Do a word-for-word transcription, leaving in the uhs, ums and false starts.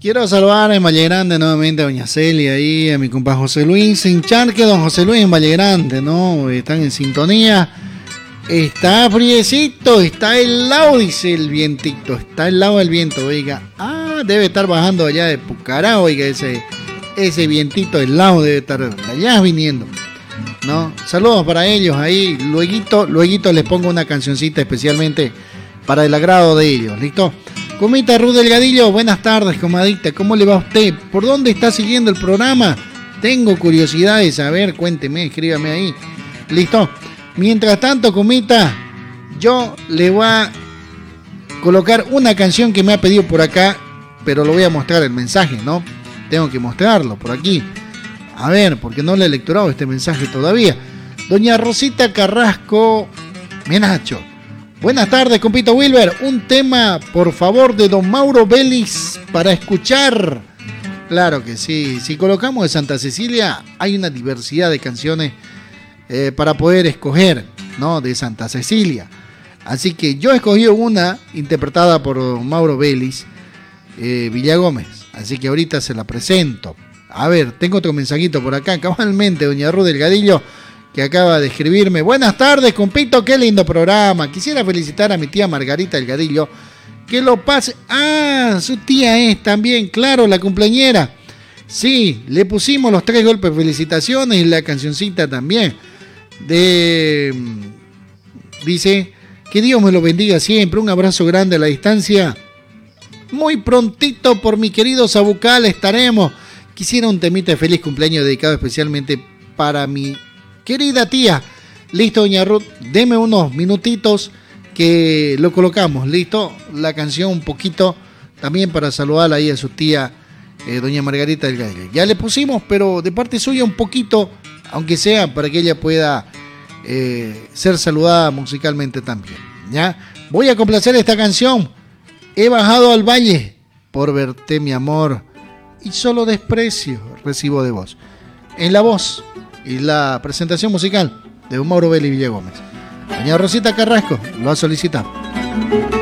Quiero saludar en Valle Grande nuevamente a doña Celia y a mi compa José Luis en Charque, don José Luis en Valle Grande, ¿no? Están en sintonía. Está friecito, está helado, dice el vientito, está helado el viento, oiga. Ah, debe estar bajando allá de Pucará, oiga, ese, ese vientito helado debe estar allá viniendo, ¿no? Saludos para ellos ahí, lueguito, lueguito les pongo una cancioncita especialmente para el agrado de ellos, ¿listo? Comita Ruth Delgadillo, buenas tardes, comadita, ¿cómo le va a usted? ¿Por dónde está siguiendo el programa? Tengo curiosidad de saber, cuénteme, escríbame ahí, ¿listo? Mientras tanto, comita, yo le voy a colocar una canción que me ha pedido por acá, pero lo voy a mostrar el mensaje, ¿no? Tengo que mostrarlo por aquí. A ver, porque no le he lecturado este mensaje todavía. Doña Rosita Carrasco Menacho. Buenas tardes, compito Wilber. Un tema, por favor, de don Mauro Vélez para escuchar. Claro que sí. Si colocamos de Santa Cecilia, hay una diversidad de canciones eh, para poder escoger, ¿no? De Santa Cecilia. Así que yo he escogido una interpretada por don Mauro Vélez, eh, Villagómez. Así que ahorita se la presento. A ver, tengo otro mensajito por acá. Cabalmente, doña Ruth Delgadillo, que acaba de escribirme. Buenas tardes, compito, qué lindo programa. Quisiera felicitar a mi tía Margarita Delgadillo. Que lo pase. Ah, su tía es también, claro, la cumpleañera. Sí, le pusimos los tres golpes de felicitaciones y la cancioncita también. De. Dice, que Dios me lo bendiga siempre. Un abrazo grande a la distancia. Muy prontito por mi querido Sabucal estaremos. Quisiera un temita de feliz cumpleaños dedicado especialmente para mi querida tía. Listo, doña Ruth, deme unos minutitos que lo colocamos. Listo, la canción un poquito también para saludar ahí a su tía, eh, doña Margarita Delgadillo. Ya le pusimos, pero de parte suya un poquito, aunque sea para que ella pueda eh, ser saludada musicalmente también. ¿Ya? Voy a complacer esta canción. He bajado al valle por verte, mi amor, y solo desprecio recibo de vos. En la voz y la presentación musical de don Mauro Vélez Villagómez. Doña Rosita Carrasco lo ha solicitado.